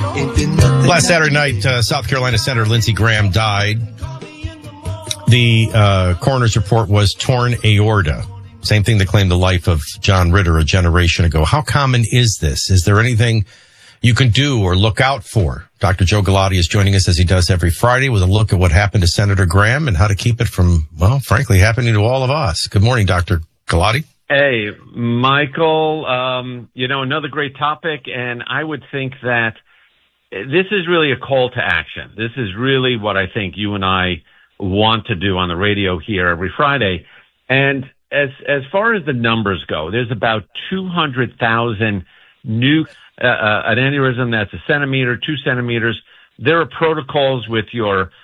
Last Saturday night, South Carolina Senator Lindsey Graham died. The coroner's report was torn aorta. Same thing that claimed the life of John Ritter a generation ago. How common is this? Is there anything you can do or look out for? Dr. Joe Galati is joining us as he does every Friday with a look at what happened to Senator Graham and how to keep it from, well, frankly, happening to all of us. Good morning, Dr. Galati. Hey, Michael, another great topic, and I would think that this is really a call to action. This is really what I think you and I want to do on the radio here every Friday. And as far as the numbers go, there's about 200,000 new an aneurysm that's a centimeter, 2 centimeters. There are protocols with your